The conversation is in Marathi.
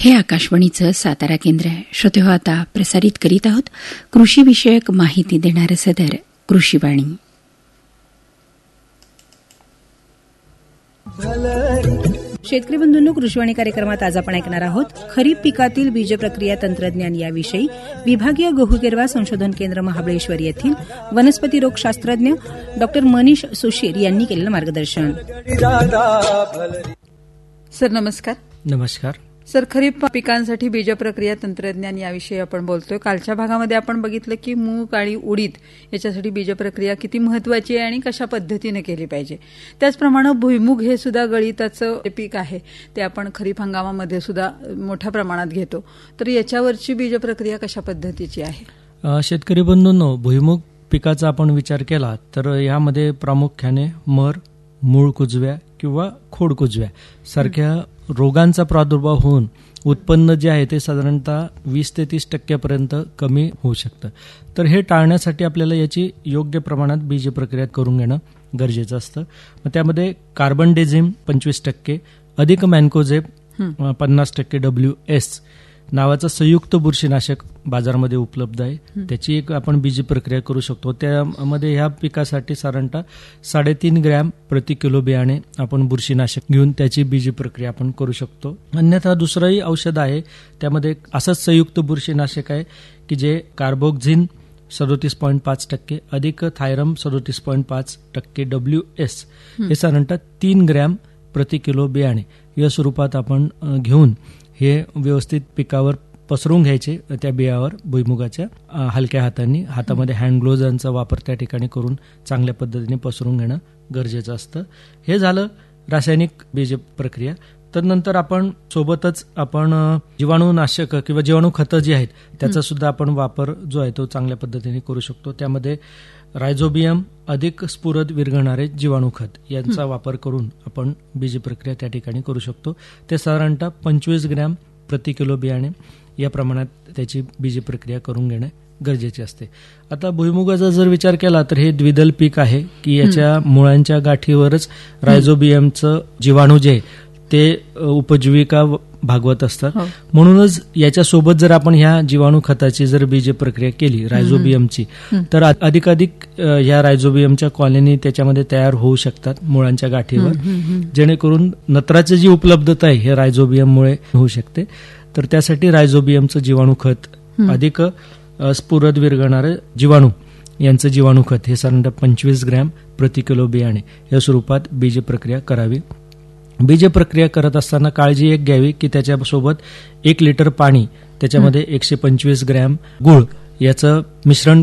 हे आकाशवाणीचं सातारा केंद्र आहे. श्रोतेहो, आता प्रसारित करीत आहोत कृषीविषयक माहिती देणारं सदर कृषीवाणी. शेतकरी बंधूंनो, कृषीवाणी कार्यक्रमात आज आपण ऐकणार आहोत खरीप पिकातील बीज प्रक्रिया तंत्रज्ञान याविषयी विभागीय गहू गिरवा संशोधन केंद्र महाबळेश्वर येथील वनस्पती रोग शास्त्रज्ञ डॉ मनीष सुशीर यांनी केलेलं मार्गदर्शन. सर नमस्कार. नमस्कार सर, खरीप पिकांसाठी बीज प्रक्रिया तंत्रज्ञान याविषयी आपण बोलतोय. कालच्या भागामध्ये आपण बघितलं की मूग आणि उडीद याच्यासाठी बीज प्रक्रिया किती महत्वाची आहे आणि कशा पद्धतीने केली पाहिजे. त्याचप्रमाणे भुईमुग हे सुद्धा गळीताचं पीक आहे, ते आपण खरीप हंगामामध्ये सुद्धा मोठ्या प्रमाणात घेतो. तर याच्यावरची बीज प्रक्रिया कशा पद्धतीची आहे? शेतकरी बंधूंनो, भुईमुग पिकाचा आपण विचार केला तर यामध्ये प्रामुख्याने मर, मूळ कुजव्या किंवा खोड कुजव्या सारख्या रोगांचा प्रादुर्भाव होऊन उत्पन्न जे आहे ते साधारणतः 20 ते 30% कमी होऊ शकतं. तर हे टाळण्यासाठी आपल्याला याची योग्य प्रमाणात बीज प्रक्रिया करून घेणं गरजेचं असतं. मग त्यामध्ये कार्बन डेझिम 25% अधिक मॅन्कोझेब 50% WS नावाचं संयुक्त बुरशीनाशक बाजारामध्ये उपलब्ध आहे. त्याची एक आपण बीज प्रक्रिया करू शकतो. त्यामध्ये ह्या पिकासाठी साधारणतः 3.5 ग्रॅम प्रति किलो बियाणे आपण बुरशीनाशक घेऊन त्याची बीज प्रक्रिया आपण करू शकतो. अन्यथा दुसरंही औषध आहे, त्यामध्ये असंच संयुक्त बुरशीनाशक आहे की जे कार्बोक्झिन 37.5% अधिक थायरम 37.5% WS हे साधारणतः 3 ग्रॅम प्रति किलो बियाणे या स्वरूपात आपण घेऊन हे व्यवस्थित पिकावर पसरून घ्यायचे. त्या बियावर भुईमुगाच्या हलक्या हातामध्ये हँड ग्लोव्हजांचा वापर त्या ठिकाणी करून चांगल्या पद्धतीने पसरून घेणं गरजेचं असतं. हे झालं रासायनिक बीज प्रक्रिया. तर नंतर आपण सोबतच आपण जीवाणूनाशक किंवा जीवाणू खतं जी आहेत त्याचा सुद्धा आपण वापर जो आहे तो चांगल्या पद्धतीने करू शकतो. त्यामध्ये रायझोबियम अधिक स्फुरद विरघळणारे जीवाणू खत यांचा वापर करून आपण बीज प्रक्रिया त्या ठिकाणी करू शकतो. ते साधारणतः 25 ग्रॅम प्रति किलो बियाणे या प्रमाणात त्याची बीज प्रक्रिया करून घेणे गरजेचे असते. आता भुईमुगाचा जर विचार केला तर हे द्विदल पीक आहे की याच्या मुळांच्या गाठीवरच रायझोबियमचं जीवाणू जे ते उपजीविका भागवत असतात. म्हणूनच याच्यासोबत जर आपण ह्या जीवाणू खताची जर बीज प्रक्रिया केली रायझोबियमची तर अधिकाधिक ह्या रायझोबियमच्या कॉलनी त्याच्यामध्ये तयार होऊ शकतात मुळांच्या गाठीवर, जेणेकरून नत्राची जी उपलब्धता आहे हे रायझोबियममुळे होऊ शकते. तर त्यासाठी रायझोबियमचं जीवाणू खत अधिक स्फुरद विरघळणारे जीवाणू यांचं जीवाणू खत हे साधारणतः 25 ग्रॅम प्रति किलो बियाणे या स्वरूपात बीज प्रक्रिया करावी. बीज प्रक्रिया करत असताना काळजी एक घ्यावी की त्याच्यासोबत 1 लिटर पाणी, त्याच्यामध्ये 125 ग्रॅम गूळ याचं मिश्रण